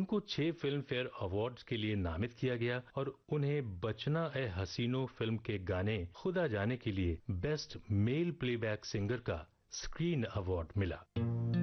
उनको 6 film fair awards के लिए नामित किया गया और उन्हें बचना ए हसीनो फिल्म के गाने खुदा जाने के लिए बेस्ट मेल प्लेबैक सिंगर का स्क्रीन अवार्ड मिला।